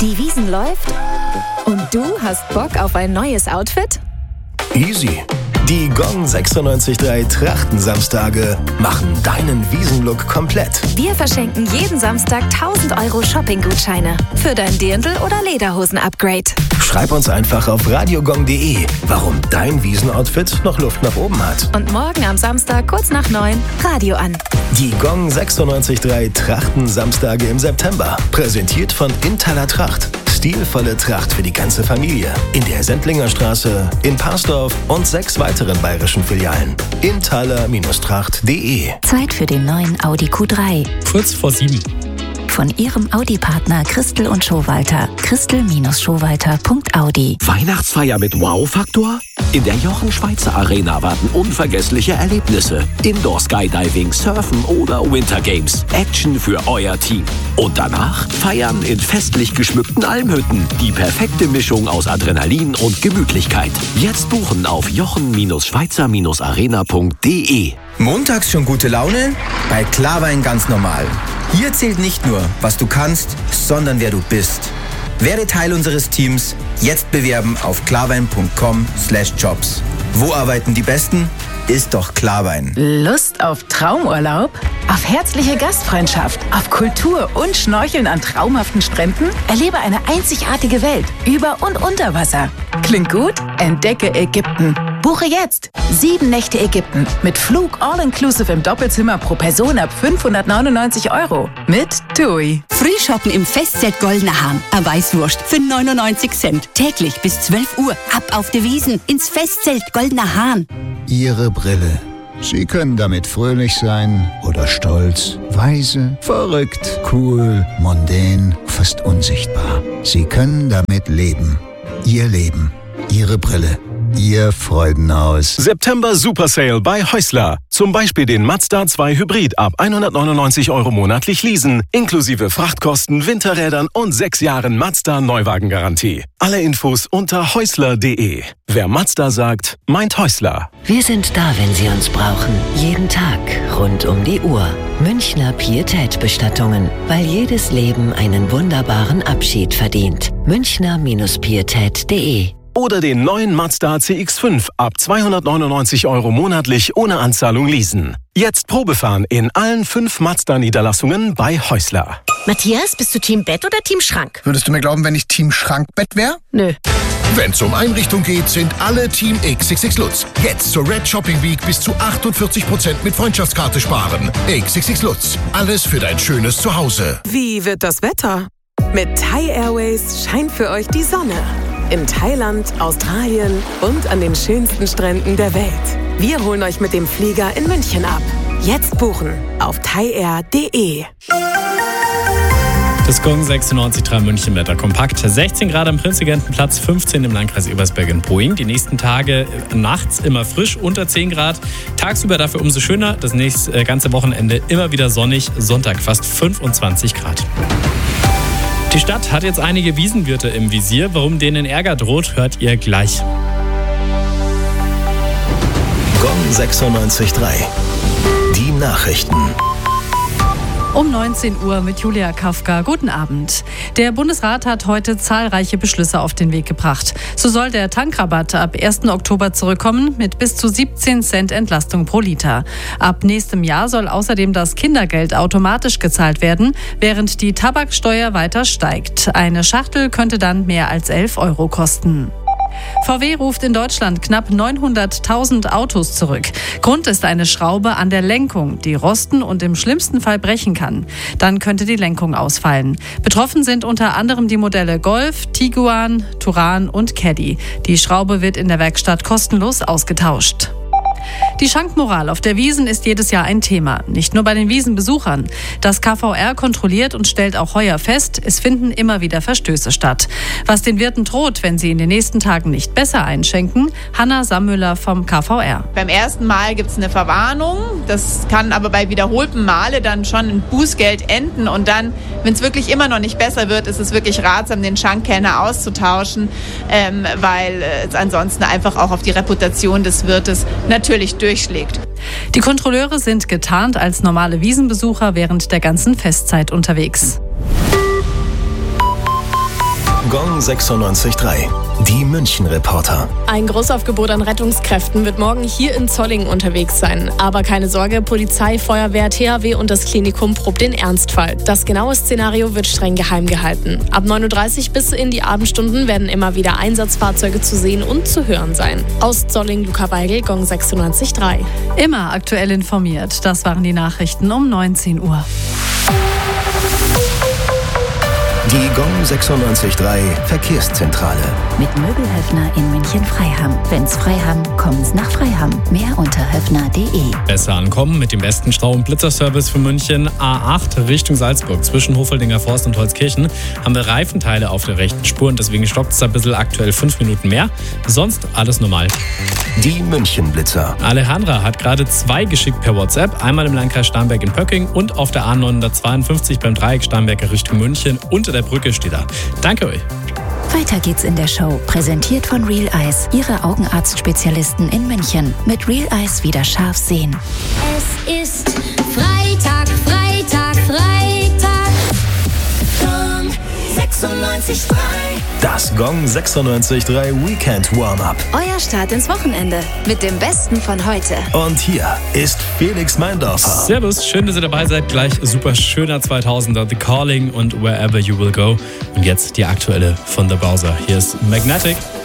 Die Wiesn läuft und du hast Bock auf ein neues Outfit? Easy. Die Gong 96.3 Trachtensamstage machen deinen Wiesenlook komplett. Wir verschenken jeden Samstag 1.000 € Shopping-Gutscheine für dein Dirndl- oder Lederhosen-Upgrade. Schreib uns einfach auf radiogong.de, warum dein Wiesenoutfit noch Luft nach oben hat. Und morgen am Samstag kurz nach 9 Radio an. Die Gong 96.3 Trachtensamstage im September. Präsentiert von Intaler Tracht. Stilvolle Tracht für die ganze Familie. In der Sendlinger Straße, in Parsdorf und 6 weiteren bayerischen Filialen. Intaler-tracht.de. Zeit für den neuen Audi Q3. Kurz vor 7. Von Ihrem Audi-Partner Christel und Schowalter. Christel-Schowalter.audi. Weihnachtsfeier mit Wow-Faktor? In der Jochen-Schweizer Arena warten unvergessliche Erlebnisse. Indoor-Skydiving, Surfen oder Winter Games. Action für euer Team. Und danach feiern in festlich geschmückten Almhütten. Die perfekte Mischung aus Adrenalin und Gemütlichkeit. Jetzt buchen auf jochen-schweizer-arena.de. Montags schon gute Laune? Bei Klarwein ganz normal. Hier zählt nicht nur, was du kannst, sondern wer du bist. Werde Teil unseres Teams. Jetzt bewerben auf klarwein.com/jobs. Wo arbeiten die Besten? Ist doch Klarwein. Lust auf Traumurlaub? Auf herzliche Gastfreundschaft? Auf Kultur und Schnorcheln an traumhaften Stränden? Erlebe eine einzigartige Welt über und unter Wasser. Klingt gut? Entdecke Ägypten. Buche jetzt 7 Nächte Ägypten mit Flug all-inclusive im Doppelzimmer pro Person ab 599 € mit TUI. Frühshoppen im Festzelt Goldener Hahn. Eine Weißwurst für 99 Cent. Täglich bis 12 Uhr. Ab auf die Wiesn ins Festzelt Goldener Hahn. Ihre Brille. Sie können damit fröhlich sein oder stolz, weise, verrückt, cool, mondän, fast unsichtbar. Sie können damit leben. Ihr Leben. Ihre Brille. Ihr Freudenhaus. September Super Sale bei Häusler. Zum Beispiel den Mazda 2 Hybrid ab 199 € monatlich leasen, inklusive Frachtkosten, Winterrädern und 6 Jahren Mazda Neuwagengarantie. Alle Infos unter häusler.de. Wer Mazda sagt, meint Häusler. Wir sind da, wenn Sie uns brauchen. Jeden Tag, rund um die Uhr. Münchner Pietät-Bestattungen, weil jedes Leben einen wunderbaren Abschied verdient. Münchner-pietät.de. Oder den neuen Mazda CX-5 ab 299 € monatlich ohne Anzahlung leasen. Jetzt Probefahren in allen 5 Mazda-Niederlassungen bei Häusler. Matthias, bist du Team Bett oder Team Schrank? Würdest du mir glauben, wenn ich Team Schrankbett wäre? Nö. Wenn es um Einrichtung geht, sind alle Team XXX Lutz. Jetzt zur Red Shopping Week bis zu 48% mit Freundschaftskarte sparen. XXX Lutz. Alles für dein schönes Zuhause. Wie wird das Wetter? Mit Thai Airways scheint für euch die Sonne. In Thailand, Australien und an den schönsten Stränden der Welt. Wir holen euch mit dem Flieger in München ab. Jetzt buchen auf thaiair.de. Das Gong 96.3 München Wetter kompakt. 16 Grad am Prinzregentenplatz, 15 im Landkreis Ebersberg-Boing. Die nächsten Tage nachts immer frisch, unter 10 Grad. Tagsüber dafür umso schöner. Das nächste ganze Wochenende immer wieder sonnig. Sonntag fast 25 Grad. Die Stadt hat jetzt einige Wiesenwirte im Visier. Warum denen Ärger droht, hört ihr gleich. Gong 96.3. Die Nachrichten. Um 19 Uhr mit Julia Kafka. Guten Abend. Der Bundesrat hat heute zahlreiche Beschlüsse auf den Weg gebracht. So soll der Tankrabatt ab 1. Oktober zurückkommen mit bis zu 17 Cent Entlastung pro Liter. Ab nächstem Jahr soll außerdem das Kindergeld automatisch gezahlt werden, während die Tabaksteuer weiter steigt. Eine Schachtel könnte dann mehr als 11 € kosten. VW ruft in Deutschland knapp 900.000 Autos zurück. Grund ist eine Schraube an der Lenkung, die rosten und im schlimmsten Fall brechen kann. Dann könnte die Lenkung ausfallen. Betroffen sind unter anderem die Modelle Golf, Tiguan, Touran und Caddy. Die Schraube wird in der Werkstatt kostenlos ausgetauscht. Die Schankmoral auf der Wiesn ist jedes Jahr ein Thema, nicht nur bei den Wiesenbesuchern. Das KVR kontrolliert und stellt auch heuer fest, es finden immer wieder Verstöße statt. Was den Wirten droht, wenn sie in den nächsten Tagen nicht besser einschenken, Hanna Sammüller vom KVR. Beim ersten Mal gibt es eine Verwarnung, das kann aber bei wiederholtem Male dann schon ein Bußgeld enden und dann, wenn es wirklich immer noch nicht besser wird, ist es wirklich ratsam, den Schankkellner auszutauschen, weil es ansonsten einfach auch auf die Reputation des Wirtes natürlich durchschlägt. Die Kontrolleure sind getarnt als normale Wiesenbesucher während der ganzen Festzeit unterwegs. Gong 96.3. Die München-Reporter. Ein Großaufgebot an Rettungskräften wird morgen hier in Zolling unterwegs sein. Aber keine Sorge, Polizei, Feuerwehr, THW und das Klinikum probt den Ernstfall. Das genaue Szenario wird streng geheim gehalten. Ab 9.30 Uhr bis in die Abendstunden werden immer wieder Einsatzfahrzeuge zu sehen und zu hören sein. Aus Zolling, Luca Weigel, Gong 96.3. Immer aktuell informiert. Das waren die Nachrichten um 19 Uhr. Die Gong 96.3 Verkehrszentrale. Mit Möbelhöfner in München-Freiham. Wenn's Freiham, kommen's nach Freiham. Mehr unter höfner.de. Besser ankommen mit dem besten Stau- und Blitzerservice für München. A8 Richtung Salzburg zwischen Hofeldinger Forst und Holzkirchen haben wir Reifenteile auf der rechten Spur und deswegen stockt es ein bisschen, aktuell 5 Minuten mehr. Sonst alles normal. Die München-Blitzer. Alejandra hat gerade 2 geschickt per WhatsApp. Einmal im Landkreis Starnberg in Pöcking und auf der A952 beim Dreieck Starnberger Richtung München. Unter der Brücke steht da. Danke euch. Weiter geht's in der Show. Präsentiert von Real Eyes, Ihre Augenarztspezialisten in München. Mit Real Eyes wieder scharf sehen. Es ist Freitag, Freitag, Freitag. Gong 96.3. Das Gong 96.3 Weekend Warm-Up. Euer Start ins Wochenende mit dem Besten von heute. Und hier ist Felix Meindorfer. Servus, schön, dass ihr dabei seid. Gleich super schöner 2000er, The Calling und Wherever You Will Go. Und jetzt die aktuelle von The Bowser. Hier ist Magnetic.